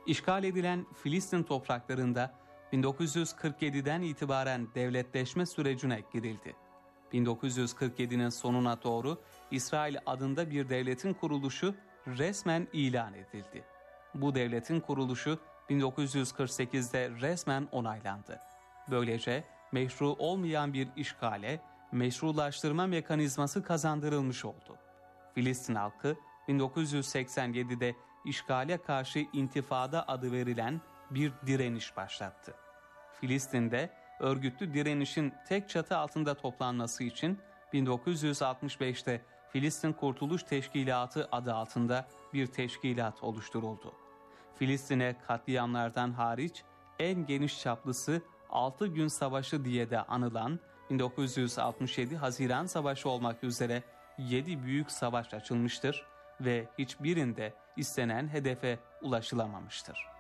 İşgal edilen Filistin topraklarında 1947'den itibaren devletleşme sürecine girildi. 1947'nin sonuna doğru İsrail adında bir devletin kuruluşu resmen ilan edildi. Bu devletin kuruluşu 1948'de resmen onaylandı. Böylece meşru olmayan bir işgale meşrulaştırma mekanizması kazandırılmış oldu. Filistin halkı 1987'de işgale karşı intifada adı verilen bir direniş başlattı. Filistin'de örgütlü direnişin tek çatı altında toplanması için 1965'te Filistin Kurtuluş Teşkilatı adı altında bir teşkilat oluşturuldu. Filistin'e katliamlardan hariç en geniş çaplısı 6 gün savaşı diye de anılan 1967 Haziran Savaşı olmak üzere 7 büyük savaş açılmıştır ve hiçbirinde istenen hedefe ulaşılamamıştır.